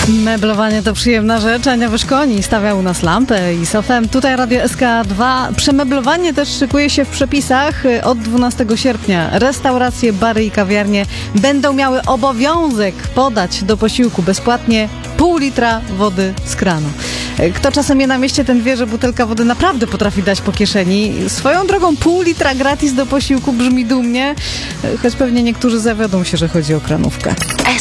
Meblowanie to przyjemna rzecz. Ania Wyszkoni stawia u nas lampę i sofę. Tutaj Radio SK2. Przemeblowanie też szykuje się w przepisach. Od 12 sierpnia restauracje, bary i kawiarnie będą miały obowiązek podać do posiłku bezpłatnie pół litra wody z kranu. Kto czasem je na mieście, ten wie, że butelka wody naprawdę potrafi dać po kieszeni. Swoją drogą pół litra gratis do posiłku brzmi dumnie, choć pewnie niektórzy zawiodą się, że chodzi o kranówkę.